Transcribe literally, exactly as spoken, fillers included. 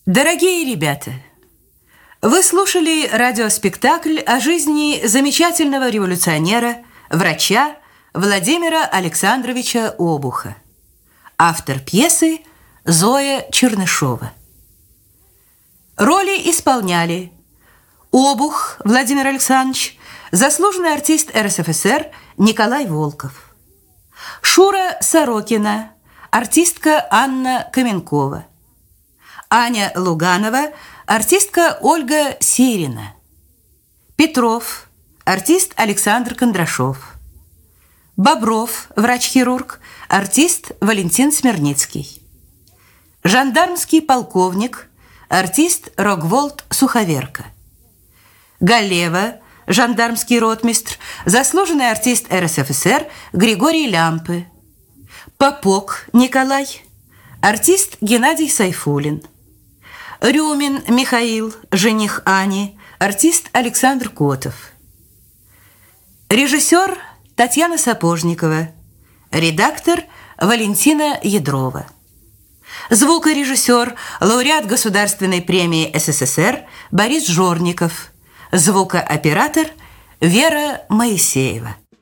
Дорогие ребята, вы слушали радиоспектакль о жизни замечательного революционера, врача Владимира Александровича Обуха. Автор пьесы Зоя Чернышова. Роли исполняли Обух Владимир Александрович, заслуженный артист эр эс эф эс эр Николай Волков, Шура Сорокина, артистка Анна Каменкова, Аня Луганова, артистка Ольга Сирина, Петров, артист Александр Кондрашов, Бобров, врач-хирург, артист Валентин Смирницкий, жандармский полковник, артист Рогволд Суховерка, Галева, жандармский ротмистр, заслуженный артист эр эс эф эс эр Григорий Лямпы, Попок Николай, артист Геннадий Сайфулин, Рюмин Михаил, жених Ани, артист Александр Котов, режиссер Татьяна Сапожникова, редактор Валентина Ядрова, звукорежиссер, лауреат Государственной премии эс эс эс эр Борис Жорников, звукооператор Вера Моисеева.